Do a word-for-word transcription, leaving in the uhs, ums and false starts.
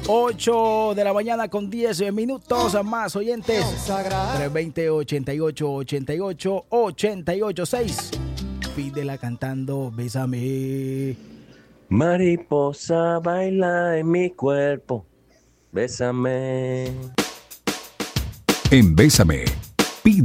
ocho de la mañana con diez minutos a más oyentes. tres veinte, ochenta y ocho, ochenta y ocho, ochenta y ocho, seis. Pídela cantando Bésame. Mariposa baila en mi cuerpo. Bésame. En Bésame,